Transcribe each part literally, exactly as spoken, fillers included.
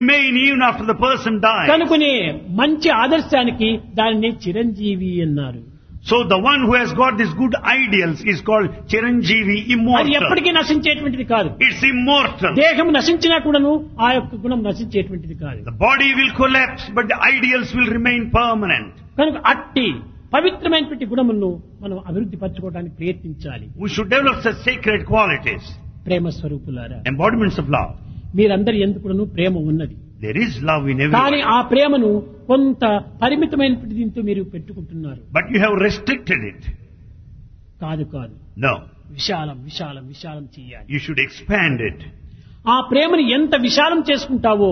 remain even after the person dies. కనుకనే మంచి ఆదర్శానికి దానిని చిరంజీవి అన్నారు. So the one who has got these good ideals is called Chiranjeevi, అది immortal. ఎప్పటికీ నశించేటువంటిది కాదు. It's immortal. దేహం నశించినా కూడాను ఆ యొక్క గుణం నశించేటువంటిది కాదు. The body will collapse, but the ideals will remain permanent. కనుక అట్టి పవిత్రమైనటువంటి గుణములను మనం అభివృద్ధి పరచుకోవడానికి ప్రయత్నించాలి. We should develop such sacred qualities, ప్రేమ స్వరూపులారా, embodiments of love. మీరందరి ఎందుకును ప్రేమ ఉన్నది. There is love in కానీ everyone, ఆ ప్రేమను కొంత పరిమితమైనటువంటి దీంతో మీరు పెట్టుకుంటున్నారు. but you have restricted it. కాదు కాదు, No, విశాలం విశాలం విశాలం చేయాలి. you should expand it. ఆ ప్రేమను ఎంత విశాలం చేసుకుంటావో,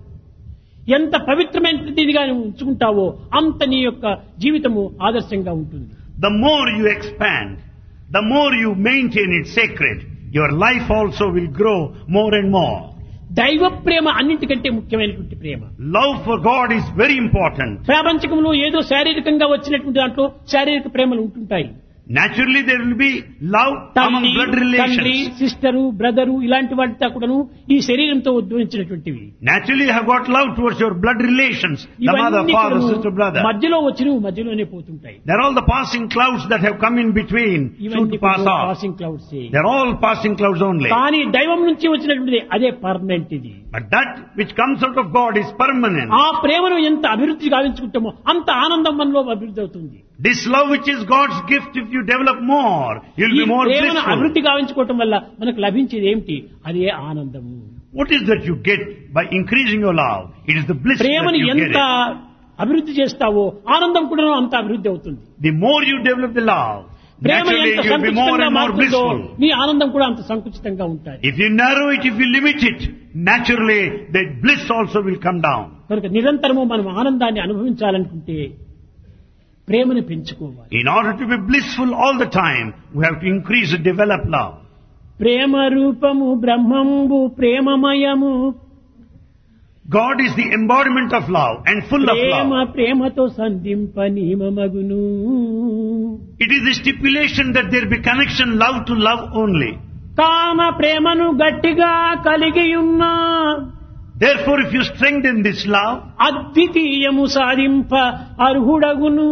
ఎంత పవిత్రమైనదిగా ఉంచుకుంటావో, అంత నీ యొక్క జీవితము ఆదర్శంగా ఉంటుంది. The more you expand, the more you maintain it sacred, your life also will grow more and more. దైవ ప్రేమ అన్నింటికంటే ముఖ్యమైనటువంటి ప్రేమ. Love for God is very important. ప్రాపంచికంలో ఏదో శారీరకంగా వచ్చినటువంటి దాంట్లో శారీరక ప్రేమలు ఉంటుంటాయి. Naturally, there will be love among తల్లి, blood తండ్రి, relations. సిస్టరు, బ్రదరు ఇలాంటి వాటితో కూడాను ఈ శరీరంతో ఉద్భవించినటువంటివి. Naturally, you have got love towards your blood relations, the mother, ఇవన్నీ father, కూడాను sister, brother. మధ్యలో వచ్చినవి మధ్యలోనే పోతుంటాయి. They're all the passing clouds that have come in between, soon ఇవన్నీ to pass off. Passing clouds. They're all passing clouds only. కానీ దైవం నుంచి వచ్చినటువంటిది అదే పర్మనెంట్. ఇది But that which comes out of God is permanent. ఆ ప్రేమను ఎంత అభివృద్ధి గావించుకుంటామో అంత ఆనందం మనలో అభివృద్ధి అవుతుంది. This love which is God's gift, if you develop more, you'll ఈ be more ప్రేమను blissful. అభివృద్ధి గావించుకోవటం వల్ల మనకు లభించేది ఏమిటి? అదే ఆనందము. What is that you get by increasing your love? It is the bliss that ప్రేమను you get ఎంత it. అభివృద్ధి చేస్తావో ఆనందం కూడా అంత అభివృద్ధి అవుతుంది. The more you develop the love, Prema naturally ఎంత you'll be more సంకుచితంగా and more మారుతుందో blissful. నీ ఆనందం కూడా అంత సంకుచితంగా ఉంటుంది. If you narrow it, if you limit it, naturally the bliss also will come down. కనుక నిరంతరము మనం ఆనందాన్ని అనుభవించాలనుకుంటే ప్రేమను పెంచుకోవాలి. In order to be blissful all the time, we have to increase and develop love. ప్రేమ రూపము బ్రహ్మంబు ప్రేమమయము. God is the embodiment of love and full of Prema love. ప్రేమతో సంధింప నియమమగును. It is the stipulation that there be connection love to love only. కామ ప్రేమను గట్టిగా కలిగి ఉన్నా Therefore, if you strengthen this love, అద్వితీయము సాధింప అర్హుడగును.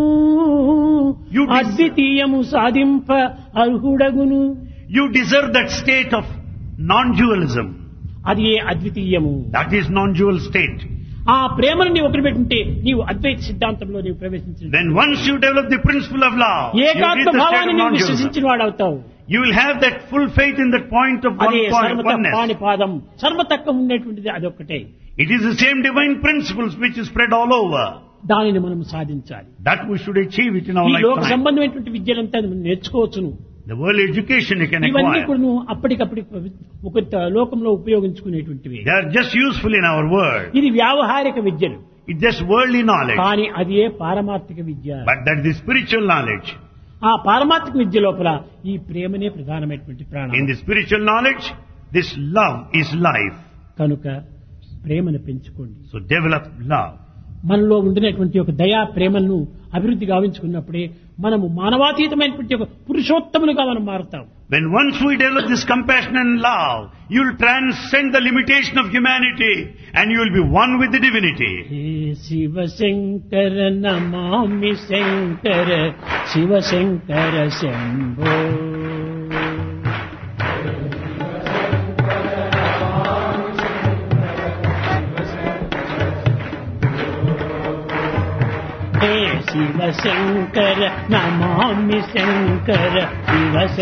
You des- అద్వితీయము సాధింప అర్హుడగును. you deserve that state of non-dualism. అది ఏ అద్వితీయము. That is non-dual state. ఆ ప్రేమను నీవు ఒకటి పెట్టుంటే నీవు అద్వైత సిద్ధాంతంలో నీవు ప్రవేశించిన Then once you develop the principle of love, you reach ఏకాత్మ the state భావాన్ని of నీవు non-dualism. విశ్వసించిన వాడవుతావు. You will have that full faith in that point of one అదే point, సర్వత oneness. పాణిపాదం సర్వతత్వం ఉండేటువంటిది అదొక్కటే. It is the same divine principles which is spread all over. దానిని మనం సాధించాలి. That we should achieve it in our ఈ లోక lifetime. సంబంధమైనటువంటి విద్యలంతా మనం నేర్చుకోవచ్చును. The world education you can ఇవన్నీ acquire. కూడా అప్పటికప్పుడు ఒక లోకంలో ఉపయోగించుకునేటువంటివి. They are just useful in our world. ఇది వ్యావహారిక విద్యలు. It's just worldly knowledge. కానీ అది ఏ పారమార్థిక విద్య. But that is spiritual knowledge. ఆ పారమార్థిక విద్య లోపల ఈ ప్రేమనే ప్రధానమైనటువంటి ప్రాణం. In the spiritual knowledge, this love is life. కనుక ప్రేమను పెంచుకోండి. So develop love. మనలో ఉండినటువంటి ఒక దయా ప్రేమను అభివృద్ధి గావించుకున్నప్పుడే మనము మానవాతీతమైనటువంటి ఒక పురుషోత్తములుగా మనం మారుతాం. When once we develop this compassion and love, you will transcend the limitation of humanity and you will be one with the divinity. Hey Shiva Shankara Namami Shankara Shiva Shankara Shambho. Hey Shiva Shankara Namami Shankara Shiva